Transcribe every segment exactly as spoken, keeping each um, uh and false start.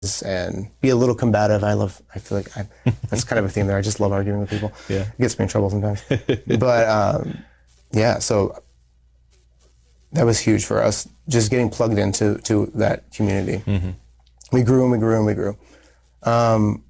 and be a little combative. I love, I feel like I, that's kind of a theme there. I just love arguing with people. Yeah. It gets me in trouble sometimes. But um, yeah, so that was huge for us, just getting plugged into to that community. Mm-hmm. We grew and we grew and we grew. Um,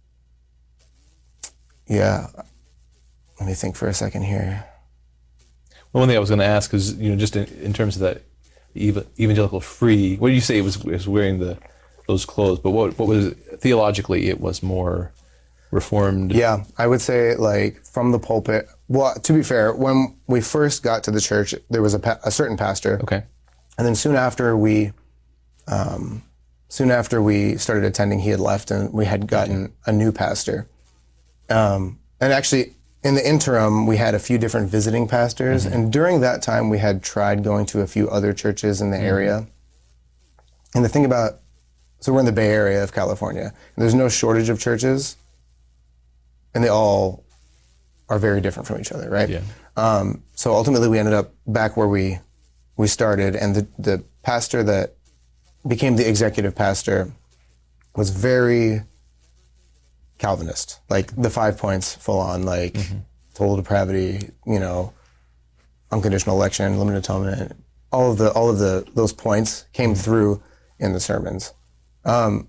yeah, let me think for a second here. Well, one thing I was going to ask is, you know, just in, in terms of that ev- evangelical free, what did you say it was, it was wearing the those clothes, but what what was theologically it was more reformed? Yeah, I would say like from the pulpit. Well, to be fair, when we first got to the church, there was a, pa- a certain pastor. Okay. And then soon after we, um, soon after we started attending, he had left, and we had gotten a new pastor. Um, and actually, in the interim, we had a few different visiting pastors, mm-hmm. and during that time, we had tried going to a few other churches in the mm-hmm. area. And the thing about, so we're in the Bay Area of California, and there's no shortage of churches, and they all are very different from each other, right? Yeah. Um, so ultimately, we ended up back where we we started, and the, the pastor that became the executive pastor was very Calvinist, like the five points full on, like mm-hmm. total depravity, you know, unconditional election, limited atonement, all of the all of the those points came mm-hmm. through in the sermons. Um,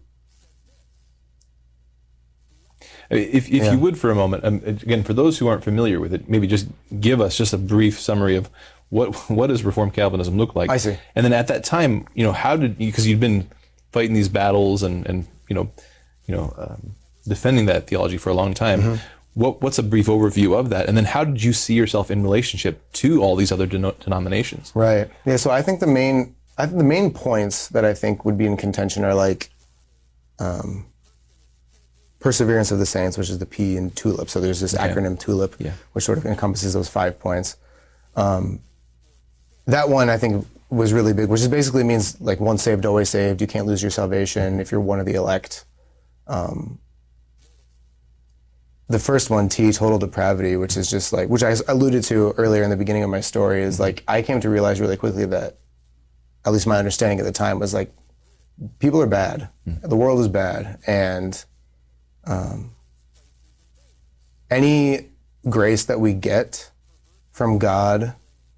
if if yeah. you would for a moment, um, again, for those who aren't familiar with it, maybe just give us just a brief summary of what what does Reformed Calvinism look like? I see. And then at that time, you know, how did you, because you'd been fighting these battles and and you know, you know, um, defending that theology for a long time. Mm-hmm. What what's a brief overview of that? And then how did you see yourself in relationship to all these other den- denominations? Right. Yeah. So I think the main I think the main points that I think would be in contention are like um, perseverance of the saints, which is the P in TULIP. So there's this okay. acronym TULIP, yeah. which sort of encompasses those five points. Um, that one I think was really big, which is basically means like once saved, always saved. You can't lose your salvation if you're one of the elect. Um, the first one, T, total depravity, which is just like, which I alluded to earlier in the beginning of my story, is like I came to realize really quickly that, at least my understanding at the time, was like people are bad, mm. the world is bad, and um, any grace that we get from God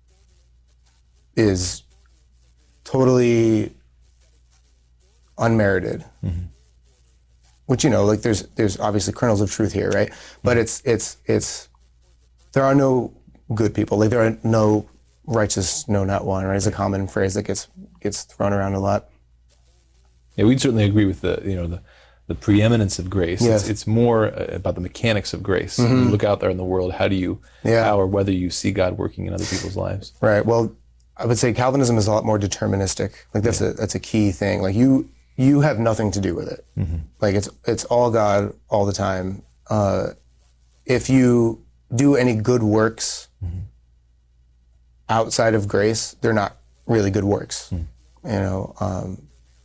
is totally unmerited. Mm-hmm. Which, you know, like there's there's obviously kernels of truth here, right? But it's it's it's there are no good people. Like there are no righteous, no, not one, right? It's a common phrase that gets gets thrown around a lot. Yeah, we'd certainly agree with the you know the the preeminence of grace. Yes. It's, it's more about the mechanics of grace. Mm-hmm. You look out there in the world, how do you yeah. how or whether you see God working in other people's lives? Right. Well, I would say Calvinism is a lot more deterministic. Like that's yeah. a that's a key thing. Like you. You have nothing to do with it. Mm-hmm. Like it's it's all God all the time. Uh, if you do any good works mm-hmm. outside of grace, they're not really good works. Mm. You know, um,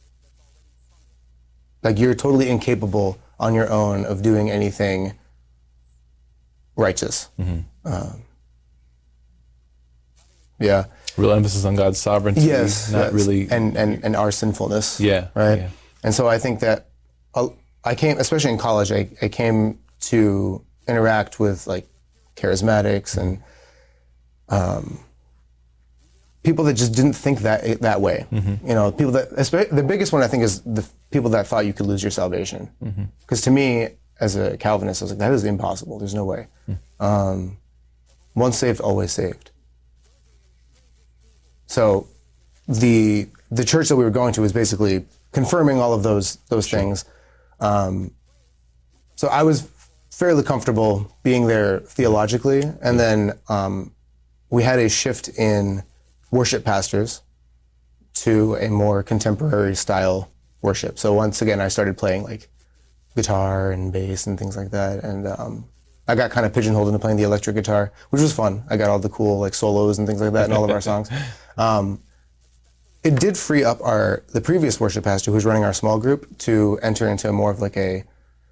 like you're totally incapable on your own of doing anything righteous. Mm-hmm. Um, yeah. Real emphasis on God's sovereignty. Yes, not yes. really, and, and and our sinfulness. Yeah, right. Yeah. And so I think that I came, especially in college, I, I came to interact with like charismatics and um, people that just didn't think that that way. Mm-hmm. You know, people that the biggest one I think is the people that thought you could lose your salvation. Because mm-hmm. to me, as a Calvinist, I was like, that is impossible. There's no way. Mm-hmm. Um, once saved, always saved. So the the church that we were going to was basically confirming all of those those sure. things. Um, so I was fairly comfortable being there theologically, and then um, we had a shift in worship pastors to a more contemporary style worship. So once again, I started playing like guitar and bass and things like that, and um, I got kind of pigeonholed into playing the electric guitar, which was fun. I got all the cool like solos and things like that in all of our songs. Um, it did free up our the previous worship pastor who was running our small group to enter into more of like a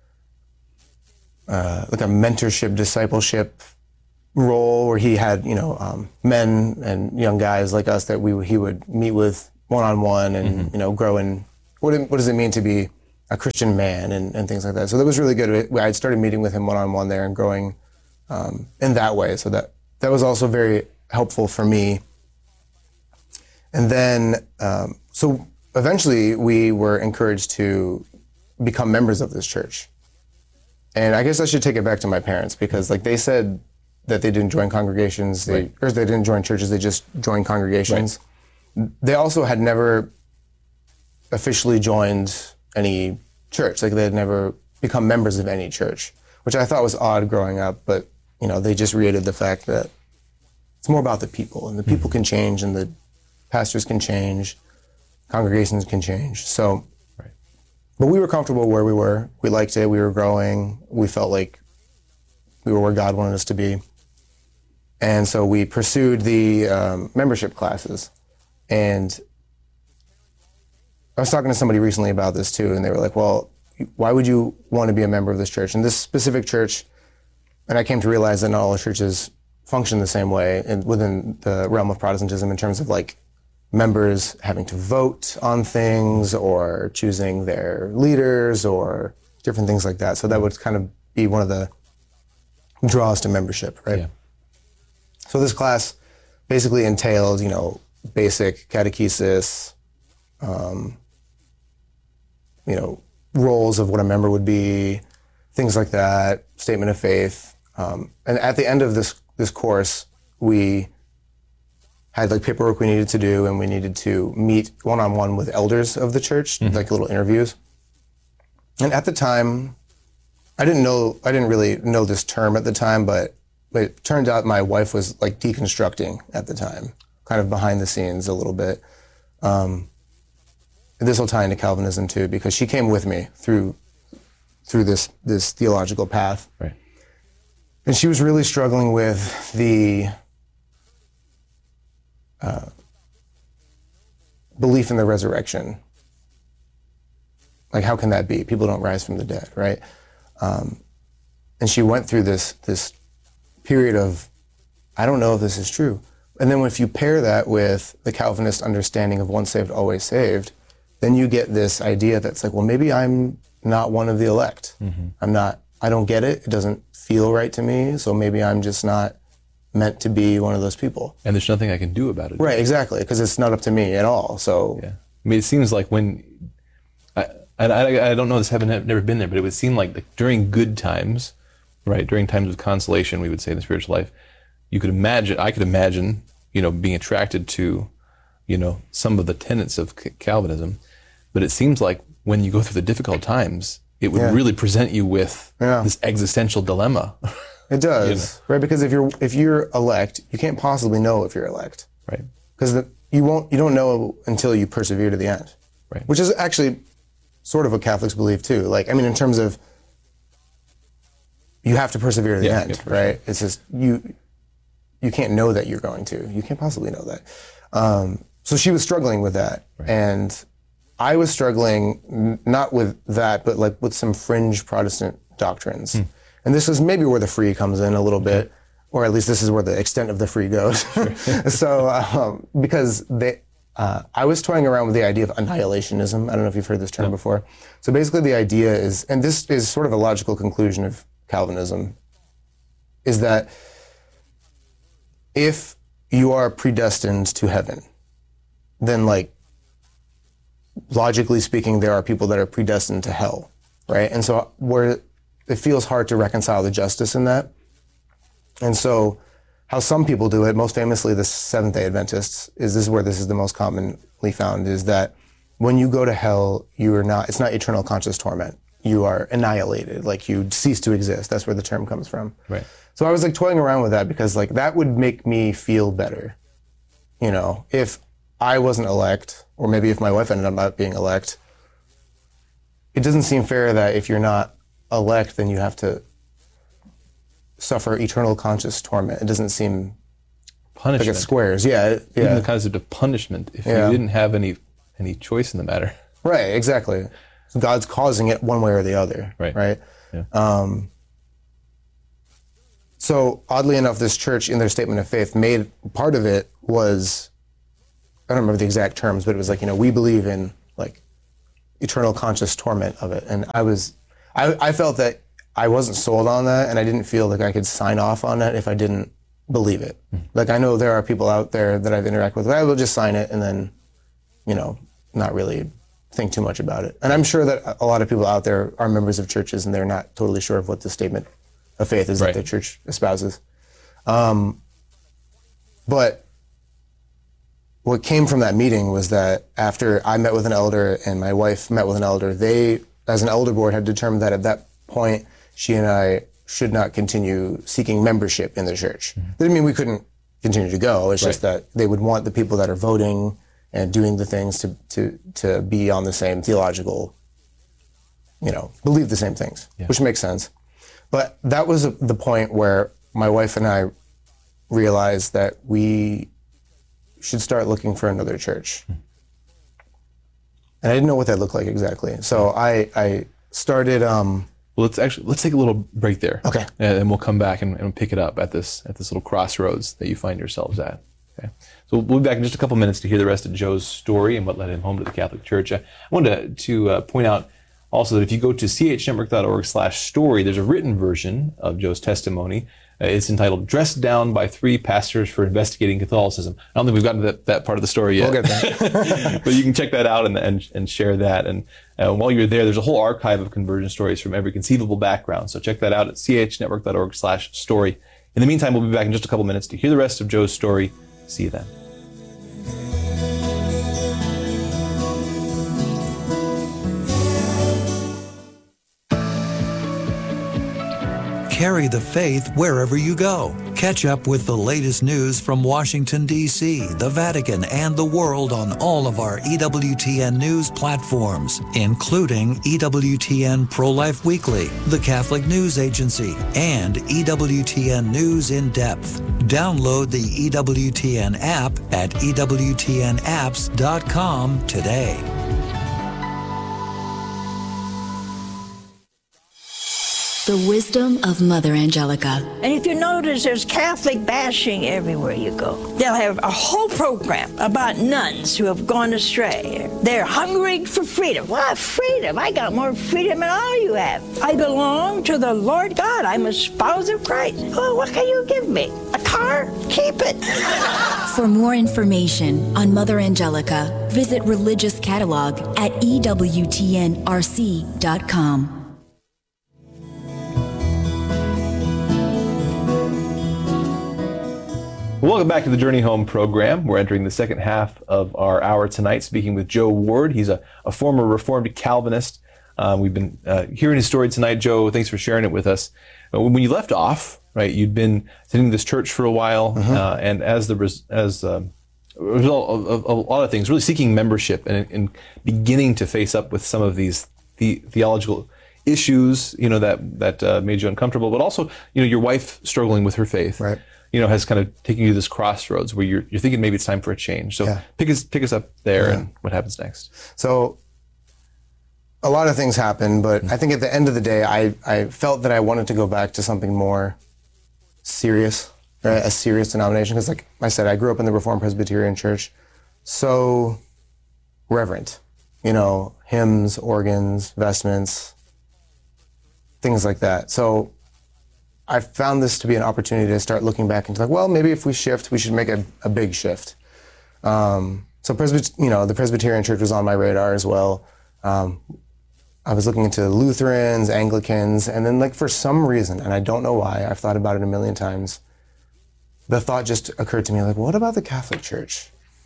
uh, like a mentorship, discipleship role where he had you know um, men and young guys like us that we he would meet with one on one and mm-hmm. you know grow in what what does it mean to be a Christian man and, and things like that. So that was really good. I started meeting with him one-on-one there and growing um, in that way. So that, that was also very helpful for me. And then, um, so eventually we were encouraged to become members of this church. And I guess I should take it back to my parents, because like they said that they didn't join congregations, they, right. or they didn't join churches, they just joined congregations. Right. They also had never officially joined any church. Like they had never become members of any church, which I thought was odd growing up, but you know, they just reiterated the fact that it's more about the people, and the people mm-hmm. can change, and the pastors can change, congregations can change. So, right. But we were comfortable where we were. We liked it. We were growing. We felt like we were where God wanted us to be. And so we pursued the um, membership classes. And I was talking to somebody recently about this too, and they were like, well, why would you want to be a member of this church? And this specific church, and I came to realize that not all churches function the same way in, within the realm of Protestantism in terms of like members having to vote on things or choosing their leaders or different things like that. So that would kind of be one of the draws to membership, right? Yeah. So this class basically entailed, you know, basic catechesis, um, you know, roles of what a member would be, things like that, statement of faith. Um, and at the end of this this course, we had like paperwork we needed to do, and we needed to meet one-on-one with elders of the church, mm-hmm. like little interviews. And at the time, I didn't know, I didn't really know this term at the time, but, but it turned out my wife was like deconstructing at the time, kind of behind the scenes a little bit. Um, and this will tie into Calvinism too, because she came with me through through this this theological path. Right. And she was really struggling with the uh, belief in the resurrection. Like, how can that be? People don't rise from the dead, right? Um, and she went through this this period of, I don't know if this is true. And then if you pair that with the Calvinist understanding of once saved, always saved, then you get this idea that's like, well, maybe I'm not one of the elect. Mm-hmm. I'm not, I don't get it. It doesn't feel right to me. So maybe I'm just not meant to be one of those people. And there's nothing I can do about it. Right, exactly. Because it's not up to me at all. So, yeah. I mean, it seems like when, I, I, I don't know this, haven't never been there, but it would seem like the, during good times, right, during times of consolation, we would say in the spiritual life, you could imagine, I could imagine, you know, being attracted to, you know, some of the tenets of Calvinism. But it seems like when you go through the difficult times, it would yeah. really present you with yeah. this existential dilemma. It does, you know? Right? Because if you're if you're elect, you can't possibly know if you're elect, right? Because you won't, you don't know until you persevere to the end, right? Which is actually sort of what Catholics believe too. Like, I mean, in terms of you have to persevere to the yeah, end, yeah, right? Sure. It's just you you can't know that you're going to. You can't possibly know that. Um, so she was struggling with that, right. And I was struggling n- not with that, but like with some fringe Protestant doctrines. Hmm. And this is maybe where the free comes in a little bit, okay. Or at least this is where the extent of the free goes. Sure. So, um, because they, uh, I was toying around with the idea of annihilationism. I don't know if you've heard this term no. before. So basically the idea is, and this is sort of a logical conclusion of Calvinism, is that if you are predestined to heaven, then like, logically speaking, there are people that are predestined to hell, right? And so where it feels hard to reconcile the justice in that. And so how some people do it, most famously the Seventh-day Adventists, is this is where this is the most commonly found, is that when you go to hell, you are not, it's not eternal conscious torment. You are annihilated, like you cease to exist. That's where the term comes from. Right. So I was like toying around with that because like that would make me feel better. You know, if I wasn't elect, or maybe if my wife ended up not being elect, it doesn't seem fair that if you're not elect, then you have to suffer eternal conscious torment. It doesn't seem punishment. like it squares. Yeah, yeah. Even the concept of punishment, if yeah. you didn't have any any choice in the matter. Right, exactly. So God's causing it one way or the other. Right. Right. Yeah. Um, so oddly enough, this church in their statement of faith made part of it was, I don't remember the exact terms, but it was like, you know, we believe in like eternal conscious torment of it. And I was, I, I felt that I wasn't sold on that, and I didn't feel like I could sign off on that if I didn't believe it. Mm. Like, I know there are people out there that I've interacted with, I will just sign it and then, you know, not really think too much about it. And I'm sure that a lot of people out there are members of churches and they're not totally sure of what the statement of faith is right. that their church espouses. Um, but what came from that meeting was that after I met with an elder and my wife met with an elder, they, as an elder board, had determined that at that point, she and I should not continue seeking membership in the church. Mm-hmm. That didn't mean we couldn't continue to go. It's right. just that they would want the people that are voting and doing the things to, to, to be on the same theological, you know, believe the same things, yeah. which makes sense. But that was the point where my wife and I realized that we should start looking for another church. Hmm. And I didn't know what that looked like exactly. So I, I started... Um, well, let's actually, let's take a little break there. Okay. And then we'll come back and, and pick it up at this, at this little crossroads that you find yourselves at. Okay. So we'll be back in just a couple minutes to hear the rest of Joe's story and what led him home to the Catholic Church. I wanted to, to uh, point out also that if you go to c h network dot org slash story, there's a written version of Joe's testimony. Uh, it's entitled Dressed Down by Three Pastors for Investigating Catholicism. I don't think we've gotten to that, that part of the story yet. We'll get there. But you can check that out and, and, and share that. And uh, while you're there, there's a whole archive of conversion stories from every conceivable background. So check that out at c h network dot org slash story. In the meantime, we'll be back in just a couple minutes to hear the rest of Joe's story. See you then. Carry the faith wherever you go. Catch up with the latest news from Washington, D C, the Vatican, and the world on all of our E W T N news platforms, including E W T N Pro-Life Weekly, the Catholic News Agency, and E W T N News in Depth. Download the E W T N app at e w t n apps dot com today. The wisdom of Mother Angelica. And if you notice, there's Catholic bashing everywhere you go. They'll have a whole program about nuns who have gone astray. They're hungry for freedom. What freedom? I got more freedom than all you have. I belong to the Lord God. I'm a spouse of Christ. Oh, what can you give me? A car? Keep it. For more information on Mother Angelica, visit Religious Catalog at e w t n r c dot com. Welcome back to the Journey Home program. We're entering the second half of our hour tonight, speaking with Joe Ward. He's a, a former Reformed Calvinist. Uh, we've been uh, hearing his story tonight. Joe, thanks for sharing it with us. Uh, when you left off, right, you'd been attending this church for a while, mm-hmm. uh, and as the res- as uh, a result of, of, of a lot of things, really seeking membership and, and beginning to face up with some of these the, theological issues, you know, that that uh, made you uncomfortable, but also, you know, your wife struggling with her faith. Right. You know, has kind of taken you to this crossroads where you're you're thinking maybe it's time for a change. So yeah. pick us pick us up there yeah. and what happens next. So a lot of things happen, but mm-hmm. I think at the end of the day, I, I felt that I wanted to go back to something more serious, right? A serious denomination. Because like I said, I grew up in the Reformed Presbyterian Church, so reverent, you know, hymns, organs, vestments, things like that. So I found this to be an opportunity to start looking back into like, well, maybe if we shift, we should make a, a big shift. Um, so, Presbyt- you know, the Presbyterian Church was on my radar as well. Um, I was looking into Lutherans, Anglicans, and then like for some reason, and I don't know why, I've thought about it a million times, the thought just occurred to me like, what about the Catholic Church?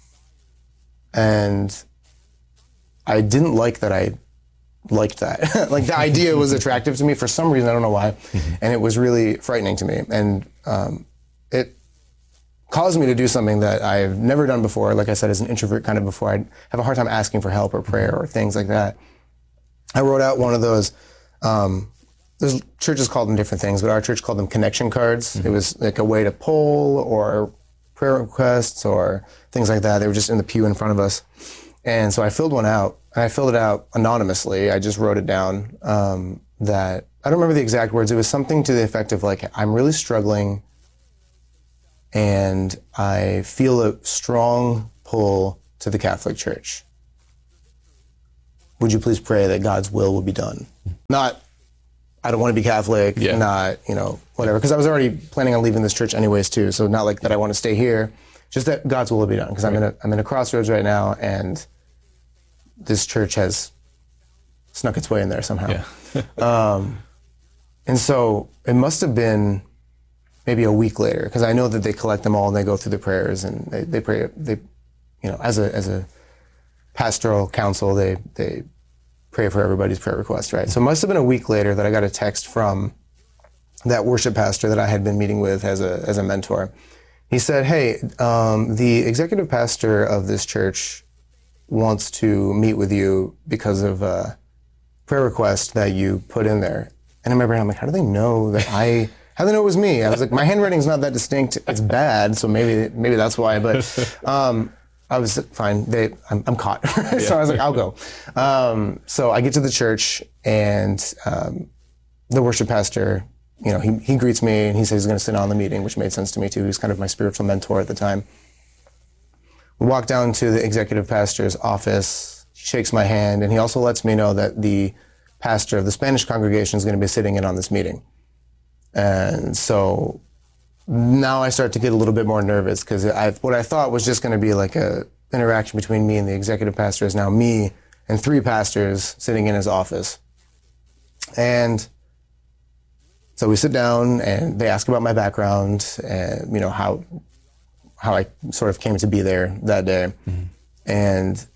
And I didn't like that I liked that. Like the idea was attractive to me for some reason, I don't know why. Mm-hmm. And it was really frightening to me. And um, it caused me to do something that I've never done before. Like I said, as an introvert kind of before, I'd have a hard time asking for help or prayer or things like that. I wrote out one of those, um, there's churches called them different things, but our church called them connection cards. Mm-hmm. It was like a way to poll or prayer requests or things like that. They were just in the pew in front of us. And so I filled one out. And I filled it out anonymously. I just wrote it down um, that, I don't remember the exact words. It was something to the effect of like, I'm really struggling and I feel a strong pull to the Catholic Church. would you please pray that God's will will be done? Not, I don't want to be Catholic, Yeah. not, you know, whatever. Because I was already planning on leaving this church anyways too. So not like that I want to stay here, just that God's will will be done. Because I'm in a I'm in a crossroads right now, and this church has snuck its way in there somehow. Yeah. um, and so it must have been maybe a week later, because I know that they collect them all and they go through the prayers and they, they pray. They, you know, as a as a pastoral council, they they pray for everybody's prayer request, right? So it must have been a week later that I got a text from that worship pastor that I had been meeting with as a as a mentor. He said, "Hey, um, the executive pastor of this church wants to meet with you because of a prayer request that you put in there." And in my brain, I'm like, how do they know that I? How do they know it was me? I was like, my handwriting's not that distinct. It's bad, so maybe maybe that's why. But um, I was fine. They, I'm, I'm caught. So I was like, I'll go. Um, so I get to the church, and um, the worship pastor, you know, he he greets me and he says he's going to sit on the meeting, which made sense to me too. He was kind of my spiritual mentor at the time. We walk down to the executive pastor's office. He shakes my hand, and he also lets me know that the pastor of the Spanish congregation is going to be sitting in on this meeting. And so now I start to get a little bit more nervous, because I, what I thought was just going to be like a interaction between me and the executive pastor is now me and three pastors sitting in his office. And so we sit down and they ask about my background and, you know, how how I sort of came to be there that day. Mm-hmm. And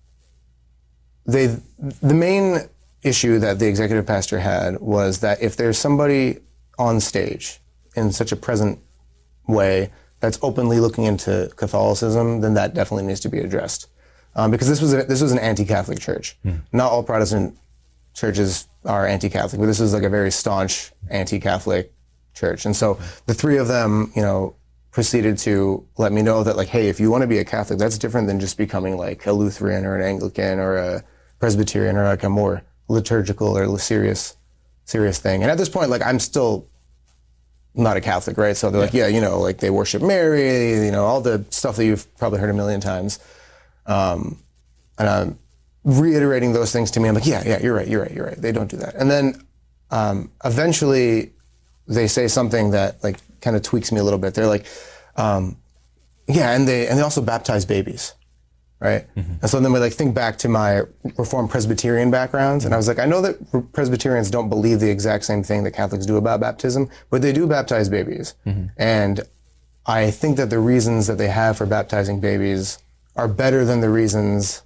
they the main issue that the executive pastor had was that if there's somebody on stage in such a present way that's openly looking into Catholicism, then that definitely needs to be addressed. Um, because this was a, this was an anti-Catholic church. Mm. Not all Protestant churches are anti-Catholic, but this is like a very staunch anti-Catholic church. And so the three of them, you know, proceeded to let me know that, like, hey, if you want to be a Catholic, that's different than just becoming like a Lutheran or an Anglican or a Presbyterian or like a more liturgical or serious serious thing. And at this point, like, I'm still not a Catholic, right? So they're yeah. like, yeah, you know, like they worship Mary, you know, all the stuff that you've probably heard a million times. Um, and I'm reiterating those things to me. I'm like, yeah, yeah, you're right, you're right, you're right. They don't do that. And then um, eventually they say something that like kind of tweaks me a little bit. They're like, um, yeah, and they and they also baptize babies. Right? Mm-hmm. And so then we like think back to my Reformed Presbyterian background, mm-hmm. and I was like, I know that Presbyterians don't believe the exact same thing that Catholics do about baptism, but they do baptize babies. Mm-hmm. And I think that the reasons that they have for baptizing babies are better than the reasons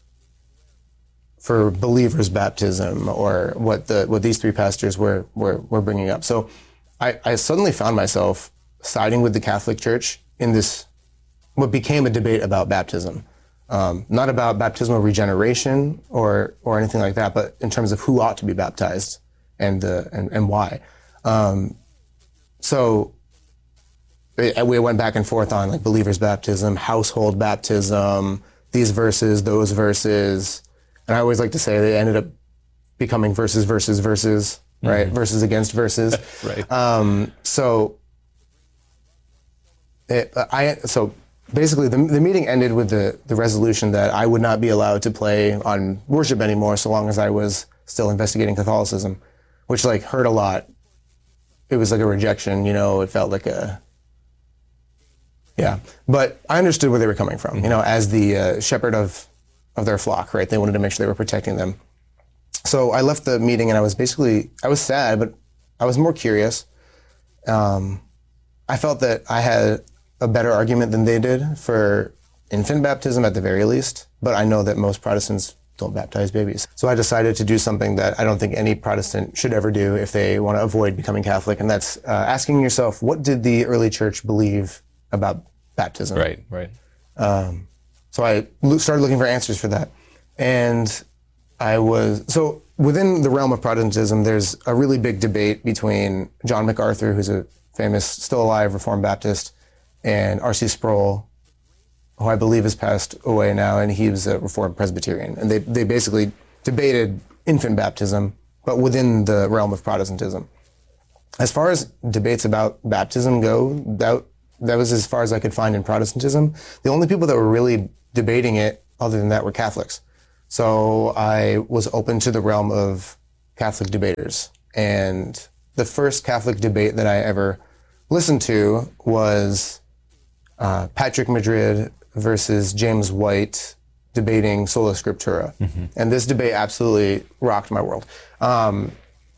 for believers' baptism, or what the what these three pastors were were, were bringing up. So I, I suddenly found myself siding with the Catholic Church in this, what became a debate about baptism. Um, not about baptismal regeneration or or anything like that, but in terms of who ought to be baptized and uh, and, and why. Um, so it, we went back and forth on like believers' baptism, household baptism, these verses, those verses, and I always like to say they ended up becoming verses, verses, verses, right? Mm-hmm. Verses against verses, right? Um, so it, I so. Basically, the, the meeting ended with the, the resolution that I would not be allowed to play on worship anymore so long as I was still investigating Catholicism, which like hurt a lot. It was like a rejection, you know, it felt like a, yeah. But I understood where they were coming from, you know, as the uh, shepherd of, of their flock, right? They wanted to make sure they were protecting them. So I left the meeting and I was basically, I was sad, but I was more curious. Um, I felt that I had a better argument than they did for infant baptism at the very least, but I know that most Protestants don't baptize babies. So I decided to do something that I don't think any Protestant should ever do if they want to avoid becoming Catholic, and that's uh, asking yourself, what did the early church believe about baptism? Right, right. Um, so I lo- started looking for answers for that. And I was, so within the realm of Protestantism, there's a really big debate between John MacArthur, who's a famous, still alive Reformed Baptist, and R C Sproul, who I believe has passed away now, and he was a Reformed Presbyterian. And they, they basically debated infant baptism, but within the realm of Protestantism. As far as debates about baptism go, that, that was as far as I could find in Protestantism. The only people that were really debating it other than that were Catholics. So I was open to the realm of Catholic debaters. And the first Catholic debate that I ever listened to was uh, Patrick Madrid versus James White debating Sola Scriptura. Mm-hmm. And this debate absolutely rocked my world. Um,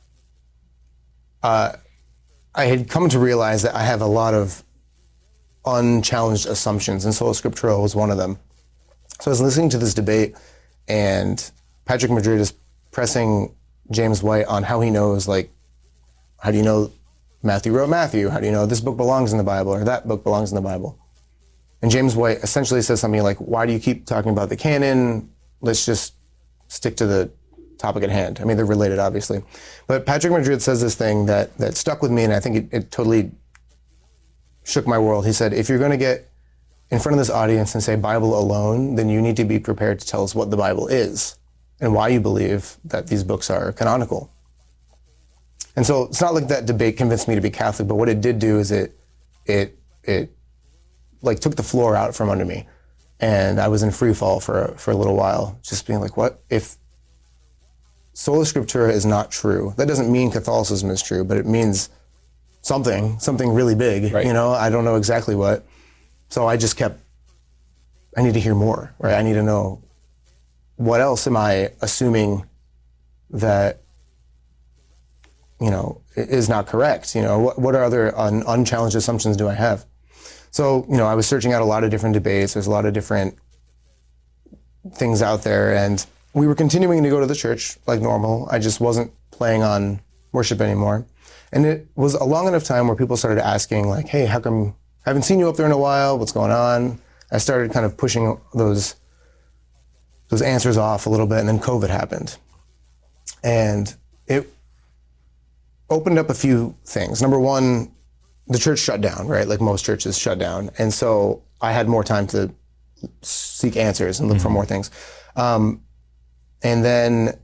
uh, I had come to realize that I have a lot of unchallenged assumptions, and Sola Scriptura was one of them. So I was listening to this debate, and Patrick Madrid is pressing James White on how he knows, like, how do you know Matthew wrote Matthew? How do you know this book belongs in the Bible or that book belongs in the Bible? And James White essentially says something like, why do you keep talking about the canon? Let's just stick to the topic at hand. I mean, they're related, obviously. But Patrick Madrid says this thing that, that stuck with me, and I think it, it totally shook my world. He said, if you're going to get in front of this audience and say Bible alone, then you need to be prepared to tell us what the Bible is and why you believe that these books are canonical. And so it's not like that debate convinced me to be Catholic, but what it did do is it, it, it like took the floor out from under me. And I was in free fall for, for a little while, just being like, what? If Sola Scriptura is not true, that doesn't mean Catholicism is true, but it means something, something really big, right. You know, I don't know exactly what. So I just kept, I need to hear more, right? I need to know, what else am I assuming that, you know, is not correct? You know, what, what are other un, unchallenged assumptions do I have? So, you know, I was searching out a lot of different debates. There's a lot of different things out there, and we were continuing to go to the church like normal. I just wasn't playing on worship anymore. And it was a long enough time where people started asking, like, hey, how come I haven't seen you up there in a while? What's going on? I started kind of pushing those those answers off a little bit, and then COVID happened. And it opened up a few things. Number one, the church shut down, right? Like most churches shut down. And so I had more time to seek answers and look mm-hmm. for more things. Um, and then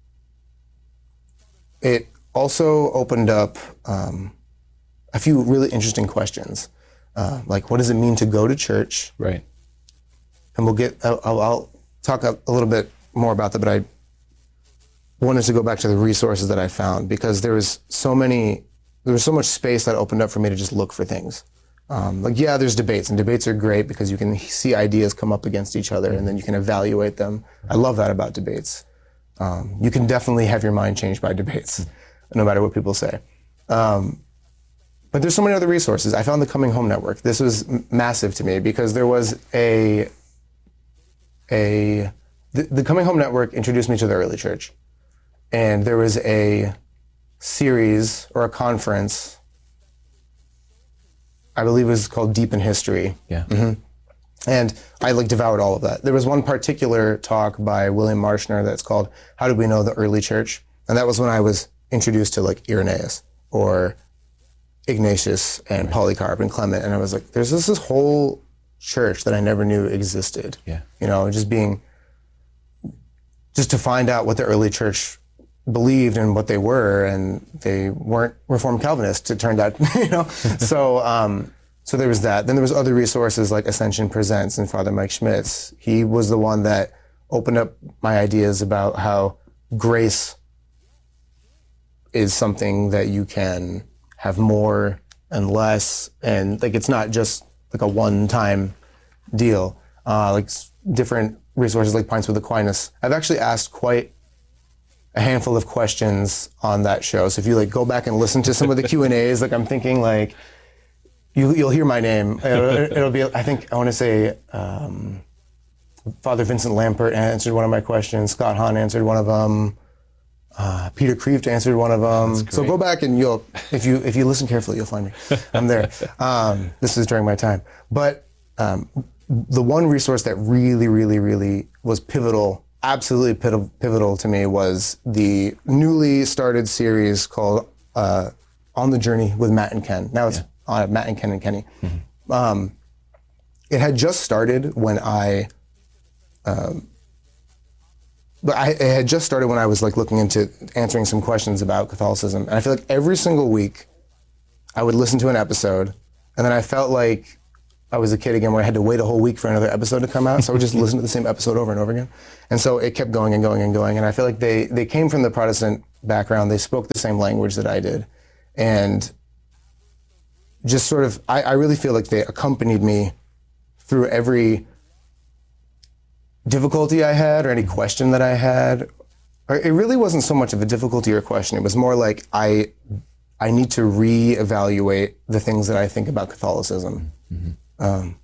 it also opened up um, a few really interesting questions. Uh, like, what does it mean to go to church? Right. And we'll get, I'll, I'll talk a, a little bit more about that, but I wanted to go back to the resources that I found, because there was so many, there was so much space that opened up for me to just look for things. Um, like, yeah, there's debates, and debates are great because you can see ideas come up against each other, and then you can evaluate them. I love that about debates. Um, you can definitely have your mind changed by debates, no matter what people say. Um, but there's so many other resources. I found the Coming Home Network. This was m- massive to me because there was a, a, the, the Coming Home Network introduced me to the early church. And there was a series or a conference, I believe it was called Deep in History. Yeah. Mm-hmm. And I like devoured all of that. There was one particular talk by William Marshner that's called How Did We Know the Early Church? And that was when I was introduced to like Irenaeus or Ignatius and right. Polycarp and Clement. And I was like, there's this, this whole church that I never knew existed. Yeah. You know, just being, just to find out what the early church believed and what they were, and they weren't Reformed Calvinists, it turned out, you know? so, um, so there was that. Then there was other resources like Ascension Presents and Father Mike Schmitz. He was the one that opened up my ideas about how grace is something that you can have more and less, and like, it's not just like a one-time deal. Uh, like different resources like Pints with Aquinas. I've actually asked quite a handful of questions on that show. So if you like go back and listen to some of the Q and A's, like I'm thinking like, you, you'll hear my name. It'll, it'll be, I think, I want to say, um, Father Vincent Lampert answered one of my questions. Scott Hahn answered one of them. Uh, Peter Kreeft answered one of them. So go back and you'll, if you if you listen carefully, you'll find me. I'm there. Um, this is during my time. But um, the one resource that really, really, really was pivotal, absolutely pivotal to me, was the newly started series called uh, On the Journey with Matt and Ken. Now it's yeah. on Matt and Ken and Kenny. Mm-hmm. Um, it had just started when I, um, but I, it had just started when I was like looking into answering some questions about Catholicism. And I feel like every single week I would listen to an episode, and then I felt like I was a kid again, where I had to wait a whole week for another episode to come out. So I would just listen to the same episode over and over again. And so it kept going and going and going. And I feel like they, they came from the Protestant background. They spoke the same language that I did. And just sort of, I, I really feel like they accompanied me through every difficulty I had or any question that I had. Or it really wasn't so much of a difficulty or a question. It was more like I I need to reevaluate the things that I think about Catholicism. Mm-hmm. Um,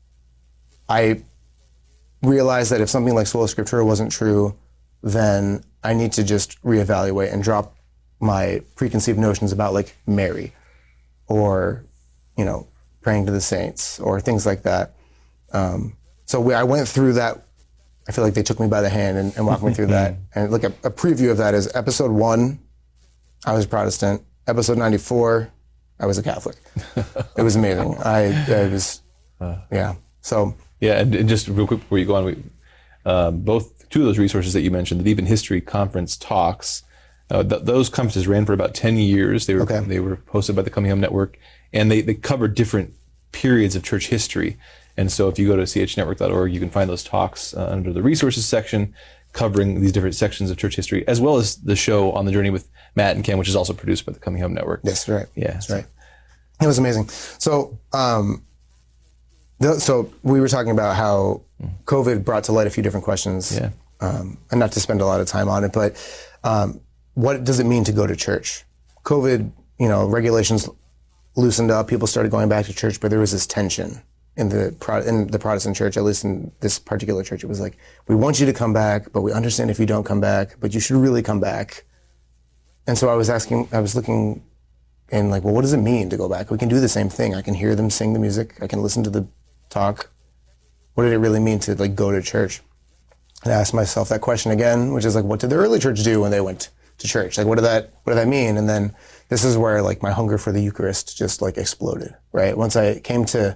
I realized that if something like Sola Scriptura wasn't true, then I need to just reevaluate and drop my preconceived notions about like Mary or, you know, praying to the saints or things like that. Um, so we, I went through that. I feel like they took me by the hand and, and walked me through that. And look, a, a preview of that is episode one, I was Protestant. Episode ninety-four, I was a Catholic. It was amazing. I, I was, yeah. So. Yeah, and, and just real quick before you go on, we, uh, both, two of those resources that you mentioned, the Deep in History Conference talks, uh, th- those conferences ran for about ten years. They were okay. they were hosted by the Coming Home Network, and they, they covered different periods of church history. And so if you go to c h network dot org, you can find those talks uh, under the resources section covering these different sections of church history, as well as the show On the Journey with Matt and Ken, which is also produced by the Coming Home Network. Yes, right. Yeah. That's right. It was amazing. So, um, the, so we were talking about how COVID brought to light a few different questions, yeah. um, and not to spend a lot of time on it, but um, what does it mean to go to church? COVID, you know, regulations loosened up, people started going back to church, but there was this tension in the Pro- in the Protestant church, at least in this particular church. It was like, we want you to come back, but we understand if you don't come back, but you should really come back. And so I was asking, I was looking and like, well, what does it mean to go back? We can do the same thing. I can hear them sing the music. I can listen to the talk. What did it really mean to like go to church? And I asked myself that question again, which is like, what did the early church do when they went to church? Like, what did that, what did that mean? And then this is where like my hunger for the Eucharist just like exploded, right? Once I came to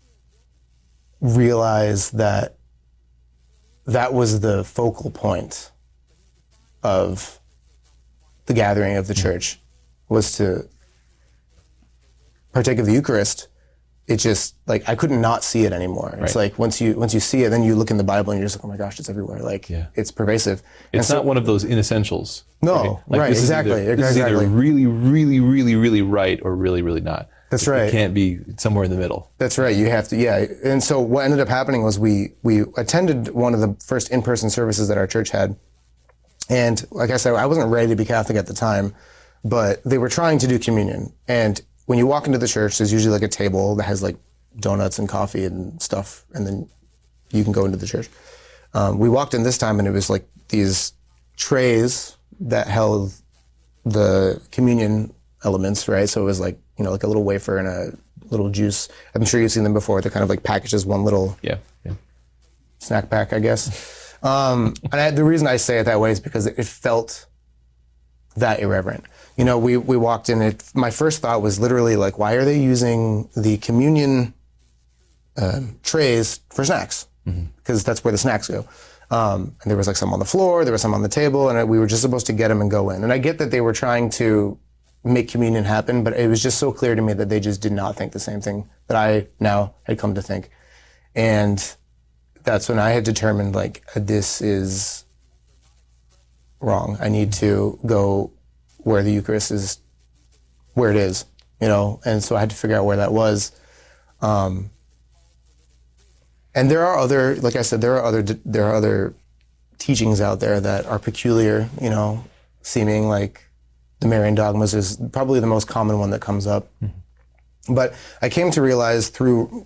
realize that that was the focal point of the gathering of the church, was to partake of the Eucharist. It just like I couldn't not see it anymore. It's Right. like once you once you see it, then you look in the Bible and you're just like, oh my gosh, it's everywhere. Like Yeah. it's pervasive. It's And not so, one of those inessentials. No, Like, right, this is exactly, either- This is either exactly. really, really, really, really right or really, really not. That's It- right. It can't be somewhere in the middle. That's right. You have to, yeah. And so what ended up happening was we we attended one of the first in-person services that our church had. And like I said, I wasn't ready to be Catholic at the time, but they were trying to do communion. And when you walk into the church, there's usually like a table that has like donuts and coffee and stuff, and then you can go into the church. Um, we walked in this time, and it was like these trays that held the communion elements, right? So it was like, you know, like a little wafer and a little juice. I'm sure you've seen them before. They're kind of like packaged as one little Yeah. yeah. snack pack, I guess. Um, and I, the reason I say it that way is because it, it felt that irreverent. You know, we, we walked in, it, my first thought was literally like, why are they using the communion uh, trays for snacks? Because mm-hmm. that's where the snacks go. Um, and there was like some on the floor, there was some on the table, and we were just supposed to get them and go in. And I get that they were trying to make communion happen, but it was just so clear to me that they just did not think the same thing that I now had come to think. And that's when I had determined, like, this is wrong. I need to go where the Eucharist is, where it is, you know? And so I had to figure out where that was. Um, and there are other, like I said, there are other, there are other teachings out there that are peculiar, you know, seeming like the Marian dogmas is probably the most common one that comes up. Mm-hmm. But I came to realize through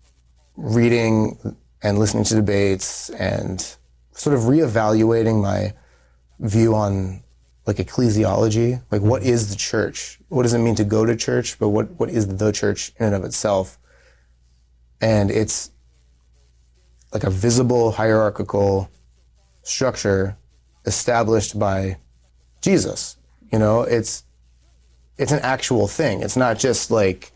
reading and listening to debates and sort of reevaluating my view on like ecclesiology, like what is the church? What does it mean to go to church? But what, what is the church in and of itself? And it's like a visible hierarchical structure established by Jesus. You know, it's it's an actual thing. It's not just like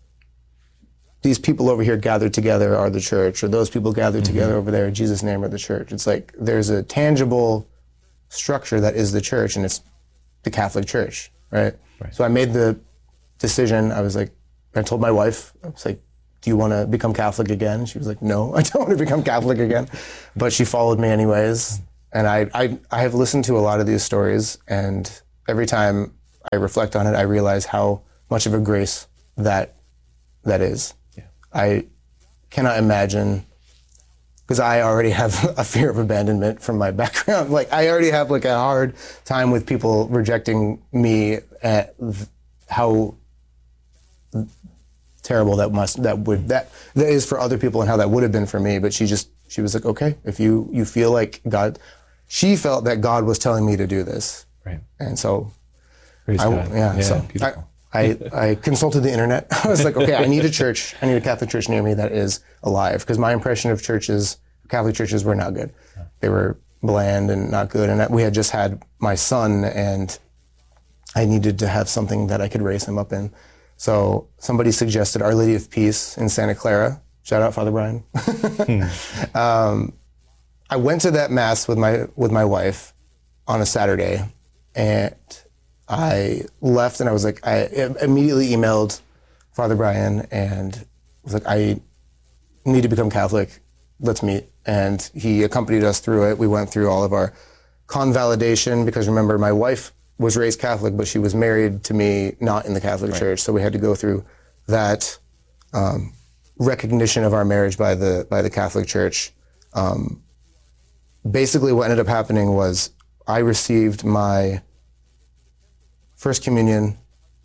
these people over here gathered together are the church, or those people gathered mm-hmm. together over there in Jesus' name are the church. It's like there's a tangible structure that is the church, and it's the Catholic Church, right? right? So I made the decision. I was like, I told my wife, I was like, do you want to become Catholic again? She was like, no, I don't want to become Catholic again. But she followed me anyways. And I, I, I have listened to a lot of these stories, and every time I reflect on it, I realize how much of a grace that that is. Yeah. I cannot imagine, because I already have a fear of abandonment from my background. Like, I already have like a hard time with people rejecting me, at how terrible that must, that would, that, that is for other people and how that would have been for me. But she just, she was like, okay, if you, you feel like God, she felt that God was telling me to do this. Right. And so, Praise I, God. yeah, Yeah, so beautiful. I, I, I consulted the internet. I was like, okay, I need a church. I need a Catholic church near me that is alive. Because my impression of churches, Catholic churches, were not good. They were bland and not good. And we had just had my son, and I needed to have something that I could raise him up in. So somebody suggested Our Lady of Peace in Santa Clara. Shout out, Father Brian. um, I went to that mass with my with my wife on a Saturday, and I left, and I was like, I immediately emailed Father Brian and was like, I need to become Catholic. Let's meet. And he accompanied us through it. We went through all of our convalidation, because remember, my wife was raised Catholic, but she was married to me not in the Catholic Right. Church. So we had to go through that um, recognition of our marriage by the by the Catholic Church. Um, basically, what ended up happening was I received my First Communion,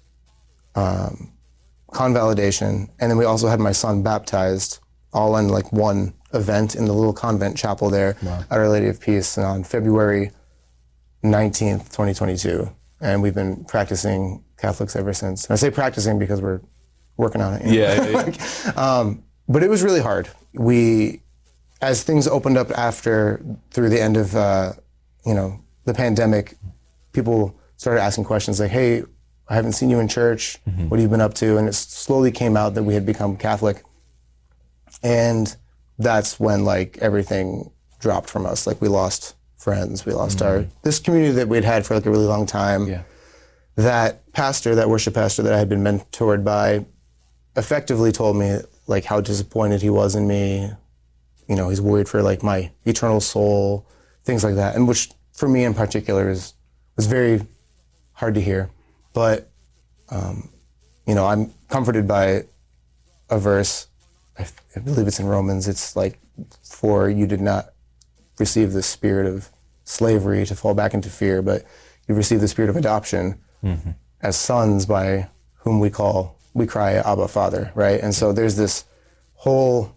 um, convalidation, and then we also had my son baptized, all in like one event in the little convent chapel there Wow. at Our Lady of Peace on February nineteenth, twenty twenty-two. And we've been practicing Catholics ever since. And I say practicing because we're working on it. you know? Yeah, yeah, yeah. Like, um, but it was really hard. We, as things opened up after, through the end of, uh, you know, the pandemic, people started asking questions like, hey, I haven't seen you in church. Mm-hmm. What have you been up to? And it slowly came out that we had become Catholic. And that's when like everything dropped from us. Like we lost friends. We lost our, this community that we'd had for like a really long time. Yeah. That pastor, that worship pastor that I had been mentored by, effectively told me like how disappointed he was in me. You know, he's worried for like my eternal soul, things like that. And which for me in particular is, was very hard to hear. But, um, you know, I'm comforted by a verse. I, I believe it's in Romans. It's like, for you did not receive the spirit of slavery to fall back into fear, but you received the spirit of adoption mm-hmm. as sons, by whom we call, we cry, Abba, Father, right? And so there's this whole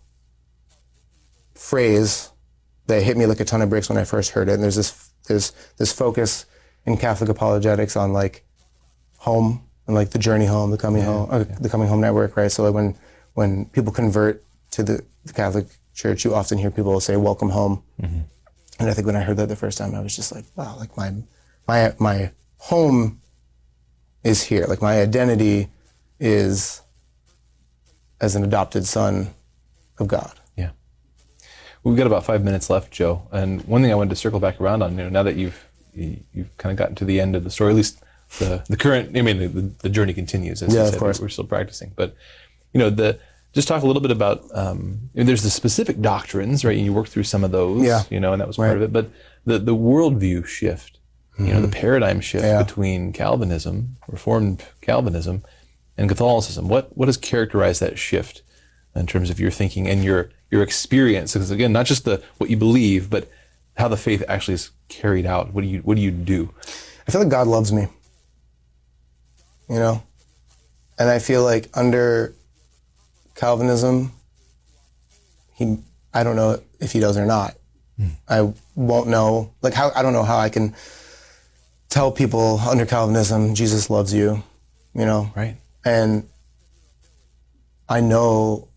phrase that hit me like a ton of bricks when I first heard it. And there's this, there's this focus in Catholic apologetics on like home and like the journey home, the coming yeah, home, uh, yeah. the coming home network, right? So like when, when people convert to the, the Catholic Church, you often hear people say, welcome home. Mm-hmm. And I think when I heard that the first time, I was just like, wow, like my, my, my home is here. Like my identity is as an adopted son of God. Yeah. We've got about five minutes left, Joe. And one thing I wanted to circle back around on, you know, now that you've, you, you've kind of gotten to the end of the story, at least the, the current, I mean, the, the journey continues, as yeah, you of said, course. we're still practicing. But, you know, the, just talk a little bit about, um, I mean, there's the specific doctrines, right? And you work through some of those, Yeah. you know, and that was part Right. of it. But the, the worldview shift, mm-hmm. you know, the paradigm shift Yeah. between Calvinism, Reformed Calvinism, and Catholicism. What, what has characterized that shift in terms of your thinking and your, your experience? Because again, not just the, what you believe, but how the faith actually is carried out. What do you, what do you do? I feel like God loves me, you know? And I feel like under Calvinism, he, I don't know if he does or not. Mm. I won't know, like how, I don't know how I can tell people under Calvinism, Jesus loves you, you know? Right. And I know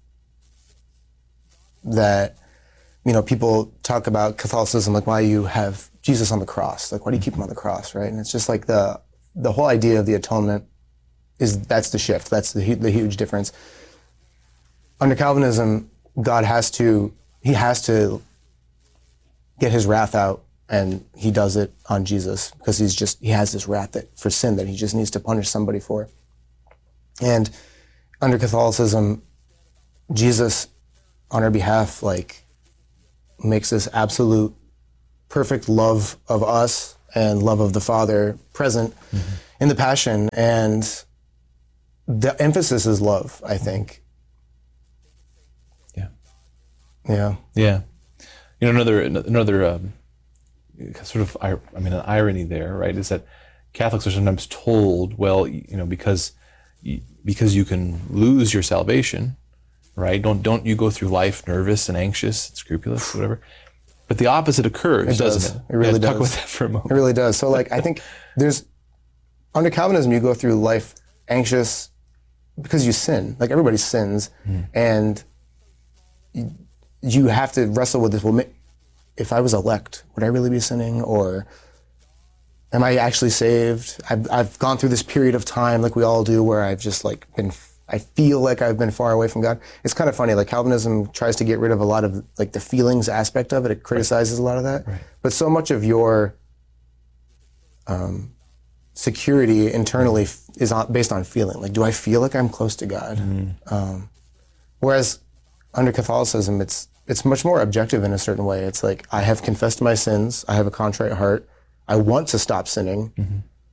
that, you know, people talk about Catholicism, like why you have Jesus on the cross, like why do you keep him on the cross, right? And it's just like the, the whole idea of the atonement is, that's the shift, that's the, the huge difference. Under Calvinism, God has to, he has to get his wrath out, and he does it on Jesus because he's just, he has this wrath that, for sin that he just needs to punish somebody for. And under Catholicism, Jesus, on our behalf, like, makes this absolute perfect love of us and love of the Father present mm-hmm. in the Passion. And the emphasis is love, I think. Yeah. Yeah. Yeah. You know, another, another um, sort of, I mean, an irony there, right, is that Catholics are sometimes told, well, you know, because, because you can lose your salvation, right? Don't don't you go through life nervous and anxious, and scrupulous, whatever. But the opposite occurs, it doesn't does. it? It really yeah, does. Talk about that for a moment. It really does. So, like, I think there's under Calvinism, you go through life anxious because you sin. Like, everybody sins, mm. and you, you have to wrestle with this. Well, if I was elect, would I really be sinning, or am I actually saved? I've I've gone through this period of time, like we all do, where I've just like been. I feel like I've been far away from God. It's kind of funny, like Calvinism tries to get rid of a lot of like the feelings aspect of it. It criticizes right. a lot of that. Right. But so much of your um, security internally f- is on, based on feeling. Like, do I feel like I'm close to God? Mm. Um, whereas under Catholicism, it's it's much more objective in a certain way. It's like, I have confessed my sins. I have a contrite heart. I want to stop sinning. Mm-hmm.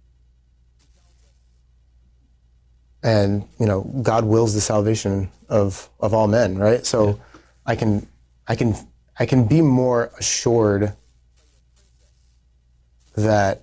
And, you know, God wills the salvation of, of all men, right? So yeah. I can, I can, I can be more assured that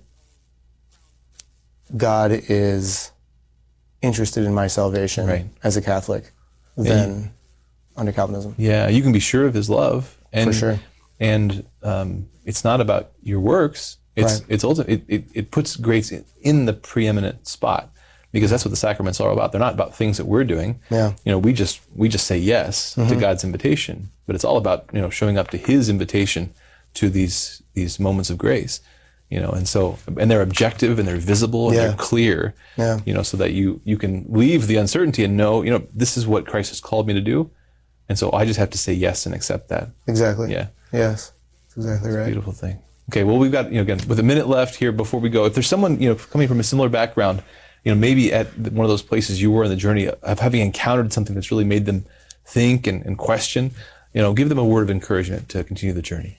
God is interested in my salvation right. as a Catholic than you, under Calvinism. Yeah, you can be sure of his love. And, For sure. And um, it's not about your works. It's, right. it's ultimate, it, it, it puts grace in, in the preeminent spot. Because that's what the sacraments are all about. They're not about things that we're doing. Yeah. You know, we just we just say yes mm-hmm. to God's invitation, but it's all about, you know, showing up to His invitation to these these moments of grace. You know, and so and they're objective and they're visible and yeah. they're clear. Yeah. You know, so that you you can leave the uncertainty and know, you know, this is what Christ has called me to do, and so I just have to say yes and accept that. Exactly. Yeah. Yes. That's exactly right. Beautiful thing. Okay. Well, we've got, you know, again, with a minute left here before we go, if there's someone, you know, coming from a similar background, you know, maybe at one of those places you were in the journey of having encountered something that's really made them think and, and question, you know, give them a word of encouragement to continue the journey.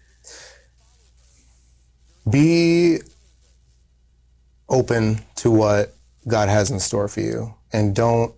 Be open to what God has in store for you. And don't,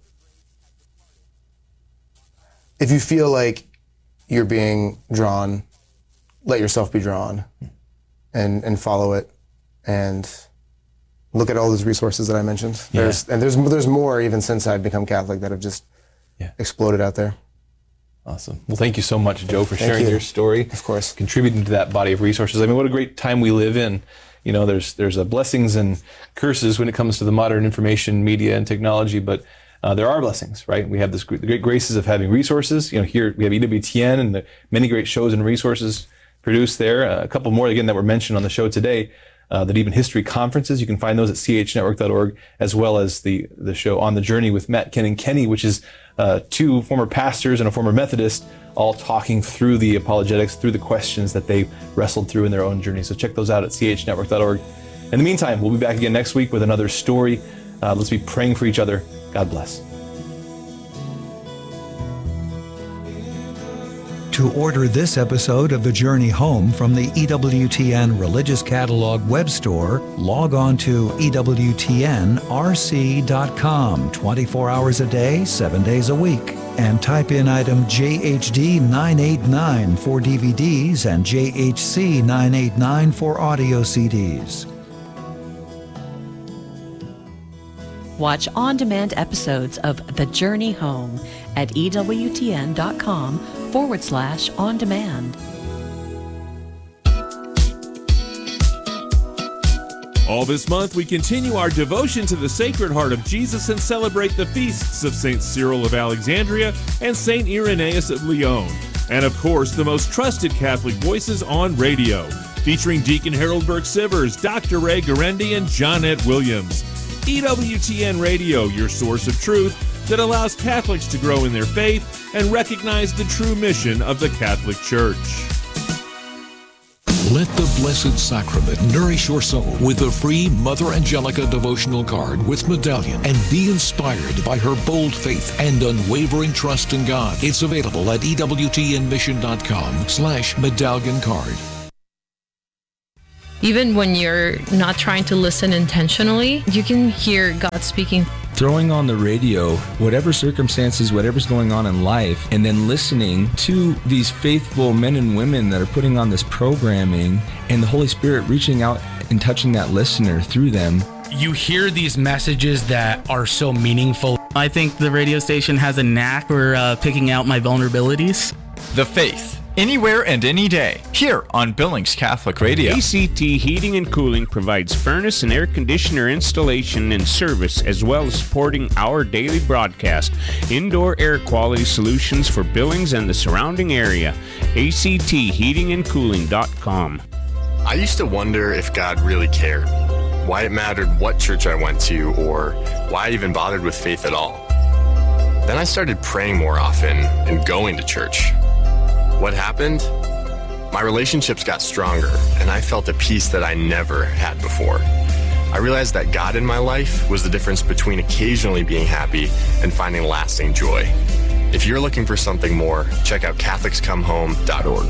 if you feel like you're being drawn, let yourself be drawn and, and follow it. And look at all those resources that I mentioned. Yeah. There's and there's there's more even since I've become Catholic that have just yeah. exploded out there. Awesome. Well, thank you so much, Joe, for thank sharing you. your story. Of course. Contributing to that body of resources. I mean, what a great time we live in. You know, there's there's a blessings and curses when it comes to the modern information, media, and technology, but uh, there are blessings, right? We have this great, the great graces of having resources. You know, here we have E W T N and the many great shows and resources produced there. Uh, a couple more, again, that were mentioned on the show today. Uh, that even history conferences, you can find those at c h network dot org, as well as the, the show On the Journey with Matt, Ken, and Kenny, which is uh, two former pastors and a former Methodist, all talking through the apologetics, through the questions that they wrestled through in their own journey. So check those out at c h network dot org. In the meantime, we'll be back again next week with another story. Uh, let's be praying for each other. God bless. To order this episode of The Journey Home from the E W T N Religious Catalog web store, log on to E W T N R C dot com twenty-four hours a day, seven days a week, and type in item J H D nine eighty-nine for D V Ds and J H C nine eighty-nine for audio C Ds. Watch on-demand episodes of The Journey Home at E W T N dot com forward slash on demand. All this month, we continue our devotion to the Sacred Heart of Jesus and celebrate the feasts of Saint Cyril of Alexandria and Saint Irenaeus of Lyon. And of course, the most trusted Catholic voices on radio, featuring Deacon Harold Burke-Sivers, Doctor Ray Garendi, and Johnette Williams. E W T N Radio, your source of truth that allows Catholics to grow in their faith and recognize the true mission of the Catholic Church. Let the Blessed Sacrament nourish your soul with the free Mother Angelica devotional card with medallion and be inspired by her bold faith and unwavering trust in God. It's available at ewtnmission.com slash medallion card. Even when you're not trying to listen intentionally, you can hear God speaking. Throwing on the radio, whatever circumstances, whatever's going on in life, and then listening to these faithful men and women that are putting on this programming, and the Holy Spirit reaching out and touching that listener through them. You hear these messages that are so meaningful. I think the radio station has a knack for uh, picking out my vulnerabilities. The Faith. Anywhere and any day, here on Billings Catholic Radio. A C T Heating and Cooling provides furnace and air conditioner installation and service, as well as supporting our daily broadcast. Indoor air quality solutions for Billings and the surrounding area. A C T heating and cooling dot com. I used to wonder if God really cared, why it mattered what church I went to, or why I even bothered with faith at all. Then I started praying more often and going to church. What happened? My relationships got stronger, and I felt a peace that I never had before. I realized that God in my life was the difference between occasionally being happy and finding lasting joy. If you're looking for something more, check out catholics come home dot org.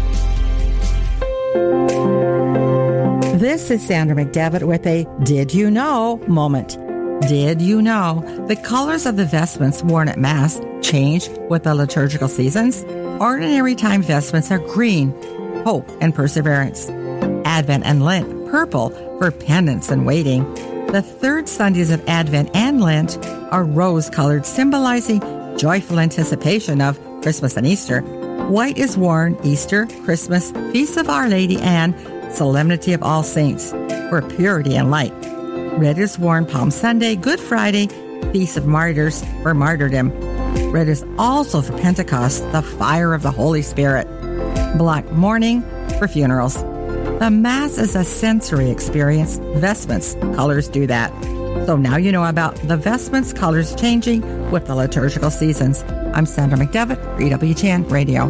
This is Sandra McDevitt with a Did You Know moment. Did you know the colors of the vestments worn at Mass change with the liturgical seasons? Ordinary time vestments are green, hope and perseverance. Advent and Lent, purple for penance and waiting. The third Sundays of Advent and Lent are rose-colored, symbolizing joyful anticipation of Christmas and Easter. White is worn Easter, Christmas, Feast of Our Lady, and Solemnity of All Saints for purity and light. Red is worn Palm Sunday, Good Friday, Feast of Martyrs for martyrdom. Red is also for Pentecost, the fire of the Holy Spirit. Black mourning for funerals. The Mass is a sensory experience. Vestments colors do that. So now you know about the vestments colors changing with the liturgical seasons. I'm Sandra McDevitt for E W T N Radio.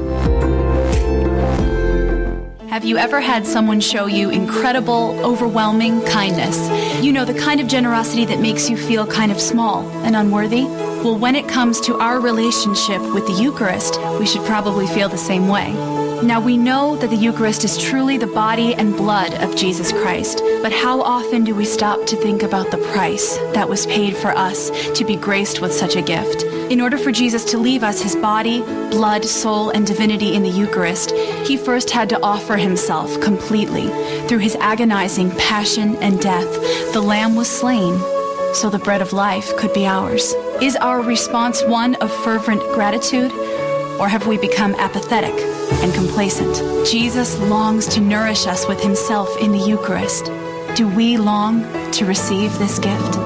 Have you ever had someone show you incredible, overwhelming kindness? You know, the kind of generosity that makes you feel kind of small and unworthy? Well, when it comes to our relationship with the Eucharist, we should probably feel the same way. Now, we know that the Eucharist is truly the body and blood of Jesus Christ, but how often do we stop to think about the price that was paid for us to be graced with such a gift? In order for Jesus to leave us his body, blood, soul, and divinity in the Eucharist, he first had to offer himself completely. Through his agonizing passion and death, the Lamb was slain so the bread of life could be ours. Is our response one of fervent gratitude, or have we become apathetic and complacent? Jesus longs to nourish us with himself in the Eucharist. Do we long to receive this gift?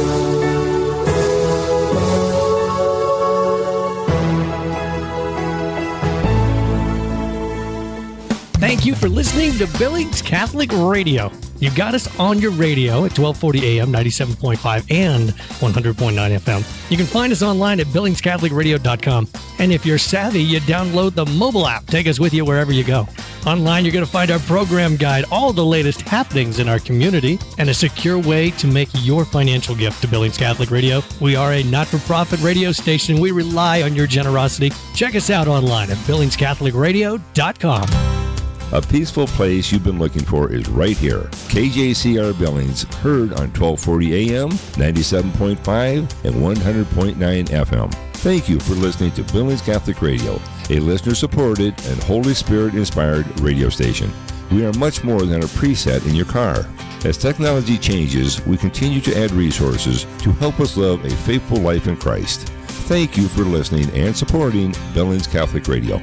Thank you for listening to Billings Catholic Radio. You got us on your radio at twelve forty A M, ninety-seven point five, and one hundred point nine F M. You can find us online at billings catholic radio dot com. And if you're savvy, you download the mobile app. Take us with you wherever you go. Online, you're going to find our program guide, all the latest happenings in our community, and a secure way to make your financial gift to Billings Catholic Radio. We are a not-for-profit radio station. We rely on your generosity. Check us out online at billings catholic radio dot com. A peaceful place you've been looking for is right here. K J C R Billings, heard on twelve forty A M, ninety-seven point five, and one hundred point nine F M. Thank you for listening to Billings Catholic Radio, a listener-supported and Holy Spirit-inspired radio station. We are much more than a preset in your car. As technology changes, we continue to add resources to help us live a faithful life in Christ. Thank you for listening and supporting Billings Catholic Radio.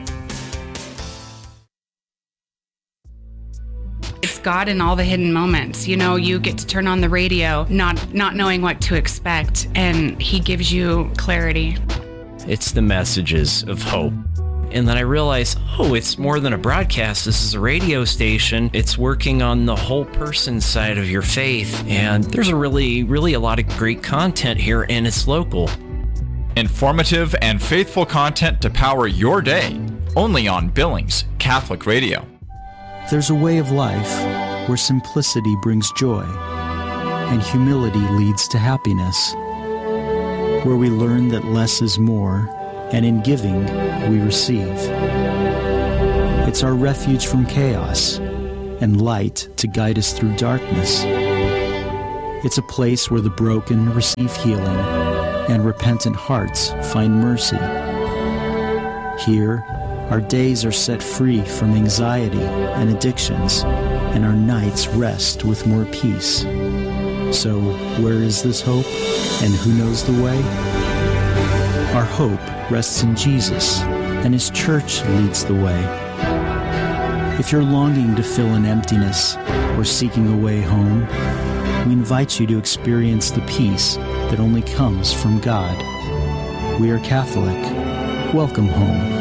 It's God in all the hidden moments. You know, you get to turn on the radio, not not knowing what to expect, and he gives you clarity. It's the messages of hope. And then I realized, oh, it's more than a broadcast. This is a radio station. It's working on the whole person side of your faith. And there's a really, really a lot of great content here, and it's local. Informative and faithful content to power your day. Only on Billings Catholic Radio. There's a way of life where simplicity brings joy and humility leads to happiness, where we learn that less is more, and in giving, we receive. It's our refuge from chaos and light to guide us through darkness. It's a place where the broken receive healing and repentant hearts find mercy. Here, our days are set free from anxiety and addictions, and our nights rest with more peace. So, where is this hope, and who knows the way? Our hope rests in Jesus, and His church leads the way. If you're longing to fill an emptiness or seeking a way home, we invite you to experience the peace that only comes from God. We are Catholic. Welcome home.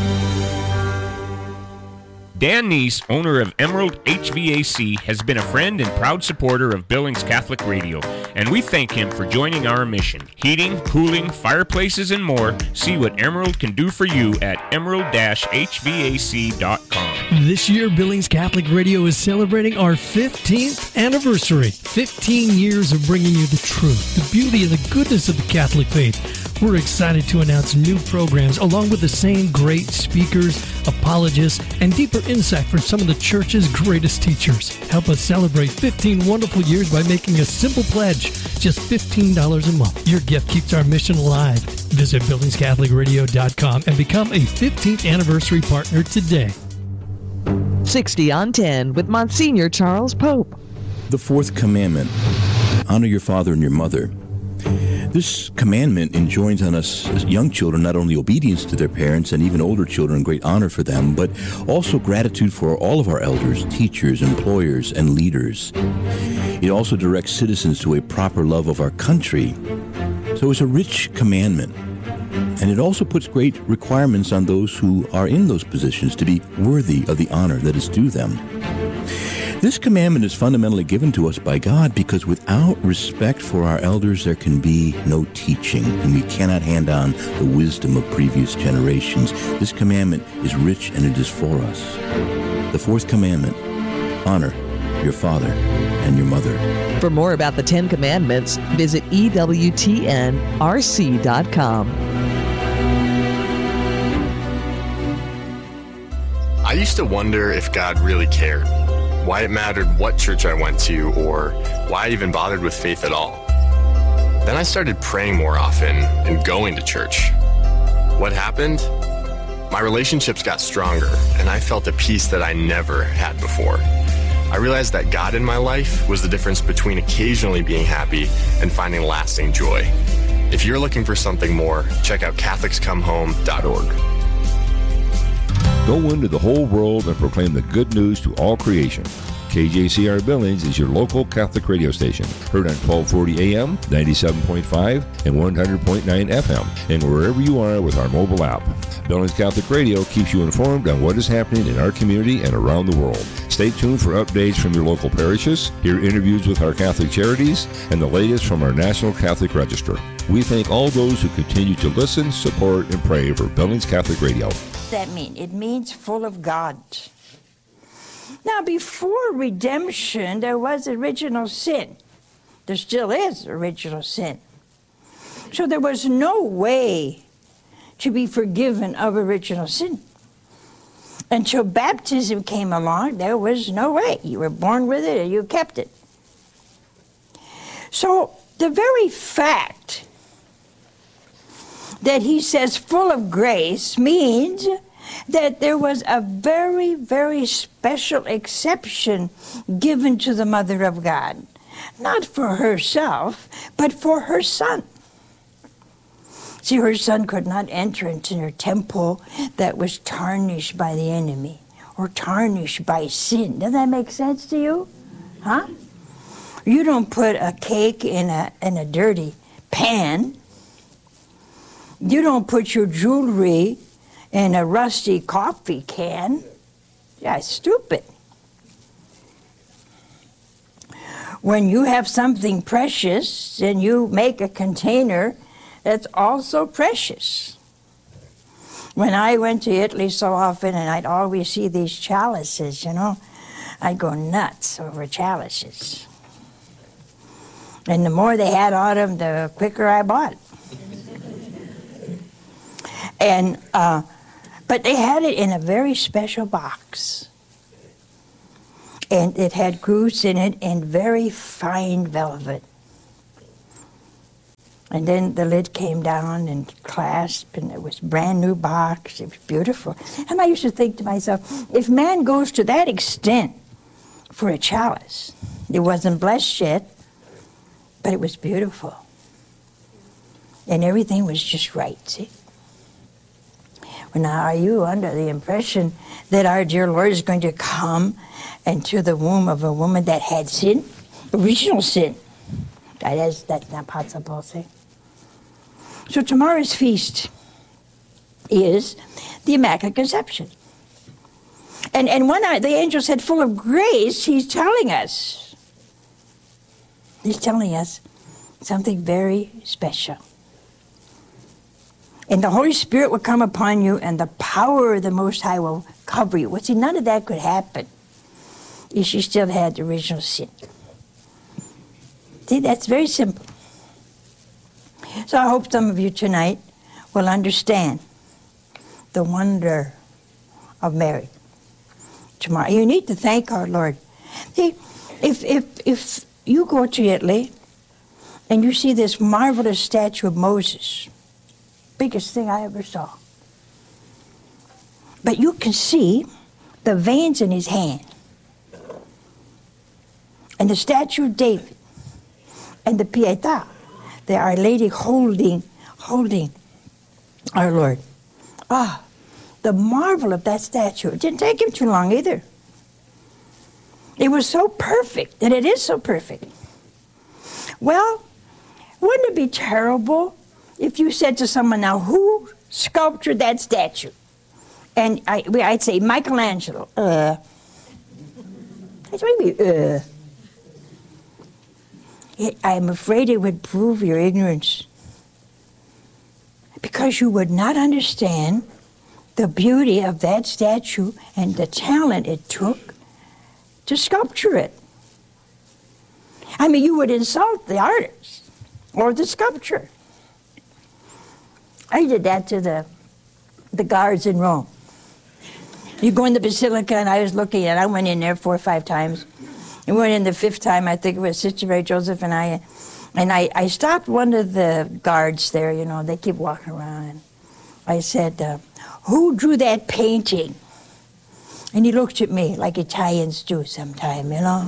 Dan Neese, owner of Emerald H V A C, has been a friend and proud supporter of Billings Catholic Radio, and we thank him for joining our mission. Heating, cooling, fireplaces, and more. See what Emerald can do for you at emerald dash h v a c dot com. This year, Billings Catholic Radio is celebrating our fifteenth anniversary. fifteen years of bringing you the truth, the beauty, and the goodness of the Catholic faith. We're excited to announce new programs along with the same great speakers, apologists, and deeper insight from some of the church's greatest teachers. Help us celebrate fifteen wonderful years by making a simple pledge, just fifteen dollars a month. Your gift keeps our mission alive. Visit billings catholic radio dot com and become a fifteenth anniversary partner today. sixty on ten with Monsignor Charles Pope. The fourth commandment, honor your father and your mother. This commandment enjoins on us as young children not only obedience to their parents and even older children, great honor for them, but also gratitude for all of our elders, teachers, employers, and leaders. It also directs citizens to a proper love of our country. So it's a rich commandment. And it also puts great requirements on those who are in those positions to be worthy of the honor that is due them. This commandment is fundamentally given to us by God because without respect for our elders, there can be no teaching, and we cannot hand on the wisdom of previous generations. This commandment is rich, and it is for us. The fourth commandment, honor your father and your mother. For more about the Ten Commandments, visit E W T N R C dot com. I used to wonder if God really cared, why it mattered what church I went to, or why I even bothered with faith at all. Then I started praying more often and going to church. What happened? My relationships got stronger, and I felt a peace that I never had before. I realized that God in my life was the difference between occasionally being happy and finding lasting joy. If you're looking for something more, check out catholics come home dot org. Go into the whole world and proclaim the good news to all creation. K J C R Billings is your local Catholic radio station, heard on twelve forty A M, ninety-seven point five, and one hundred point nine F M, and wherever you are with our mobile app. Billings Catholic Radio keeps you informed on what is happening in our community and around the world. Stay tuned for updates from your local parishes, hear interviews with our Catholic charities, and the latest from our National Catholic Register. We thank all those who continue to listen, support, and pray for Billings Catholic Radio. That mean? It means full of God. Now, before redemption, there was original sin. There still is original sin. So there was no way to be forgiven of original sin. Until baptism came along, there was no way. You were born with it, or you kept it. So the very fact that he says full of grace means that there was a very, very special exception given to the Mother of God. Not for herself, but for her son. See, her son could not enter into her temple that was tarnished by the enemy or tarnished by sin. Does that make sense to you? Huh? You don't put a cake in a, in a dirty pan. You don't put your jewelry in a rusty coffee can. That's stupid. When you have something precious and you make a container that's also precious. When I went to Italy so often, and I'd always see these chalices, you know, I'd go nuts over chalices. And the more they had on them, the quicker I bought. And, uh, but they had it in a very special box. And it had grooves in it and very fine velvet. And then the lid came down and clasped, and it was a brand new box. It was beautiful. And I used to think to myself, if man goes to that extent for a chalice, it wasn't blessed yet, but it was beautiful. And everything was just right, see? Well, now, are you under the impression that our dear Lord is going to come into the womb of a woman that had sin? Original sin. That is, that's not possible, see? So tomorrow's feast is the Immaculate Conception. And, and when I, the angel said, full of grace, he's telling us, he's telling us something very special. And the Holy Spirit will come upon you, and the power of the Most High will cover you. Well, see, none of that could happen if she still had the original sin. See, that's very simple. So I hope some of you tonight will understand the wonder of Mary. Tomorrow, you need to thank our Lord. See, if, if, if you go to Italy and you see this marvelous statue of Moses, biggest thing I ever saw. But you can see the veins in his hand, and the statue of David, and the Pietà, the Our Lady holding, holding our Lord. Ah, the marvel of that statue. It didn't take him too long either. It was so perfect, and it is so perfect. Well, wouldn't it be terrible if you said to someone, now, who sculptured that statue? And I, I'd say, Michelangelo. Uh. That's what I mean, uh. It, I'm afraid it would prove your ignorance, because you would not understand the beauty of that statue and the talent it took to sculpture it. I mean, you would insult the artist or the sculptor. I did that to the, the guards in Rome. You go in the Basilica, and I was looking, and I went in there four or five times. And went in the fifth time, I think it was Sister Mary Joseph and I, and I, I stopped one of the guards there, you know, they keep walking around. And I said, uh, who drew that painting? And he looked at me like Italians do sometime, you know?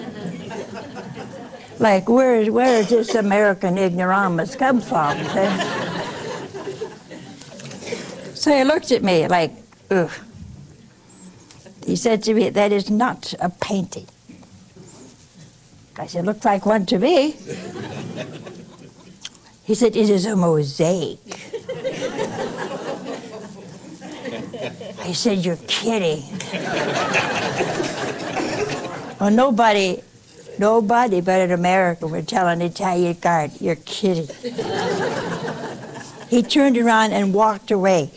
Like, where, where does this American ignoramus come from? So he looked at me like, ugh. He said to me, that is not a painting. I said, looks like one to me. He said, it is a mosaic. I said, you're kidding. Well, nobody, nobody but an American would tell an Italian guard, you're kidding. He turned around and walked away.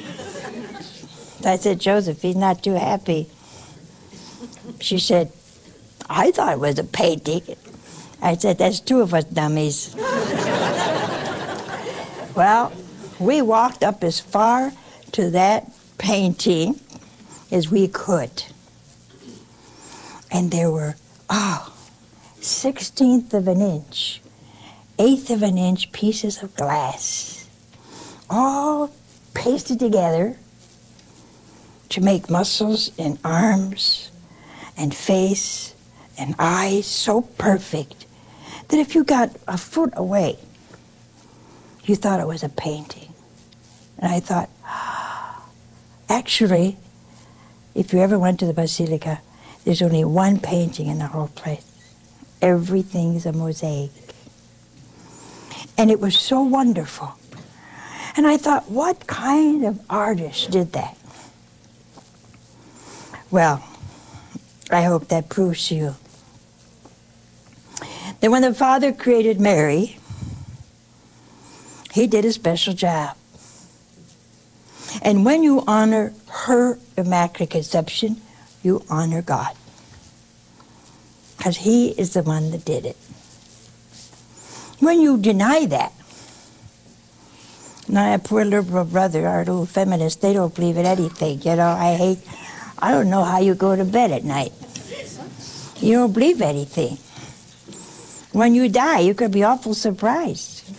I said, Joseph, he's not too happy. She said, I thought it was a painting. I said, that's two of us dummies. Well, we walked up as far to that painting as we could. And there were, oh, sixteenth of an inch, eighth of an inch pieces of glass, all pasted together to make muscles and arms and face and eyes so perfect that if you got a foot away, you thought it was a painting. And I thought, ah, actually, if you ever went to the Basilica, there's only one painting in the whole place. Everything's a mosaic. And it was so wonderful. And I thought, what kind of artist did that? Well, I hope that proves to you that when the Father created Mary, he did a special job. And when you honor her Immaculate Conception, you honor God. because he is the one that did it. When you deny that, now that poor liberal brother, our little feminist, they don't believe in anything, you know, I hate, I don't know how you go to bed at night. You don't believe anything. When you die, you could be awful surprised.